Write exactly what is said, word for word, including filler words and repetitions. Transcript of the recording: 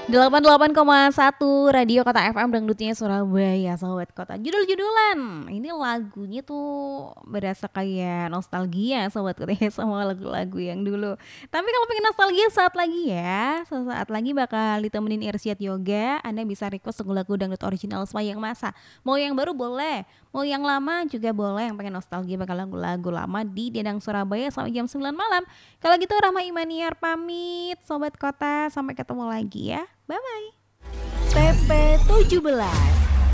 delapan puluh delapan koma satu Radio Kota F M dangdutnya Surabaya, Sobat Kota. Judul-judulan. Ini lagunya tuh berasa kayak nostalgia, Sobat Kota, ya, sama lagu-lagu yang dulu. Tapi kalau pengen nostalgia saat lagi ya, sesaat lagi bakal ditemenin Irsyad Yoga. Anda bisa request lagu-lagu dangdut original sepanjang masa. Mau yang baru boleh, mau yang lama juga boleh. Yang pengen nostalgia bakal lagu-lagu lama di Dedang Surabaya sampai jam sembilan malam. Kalau gitu Rahma Imaniar pamit, Sobat Kota. Sampai ketemu lagi ya. Bye-bye. P P tujuh belas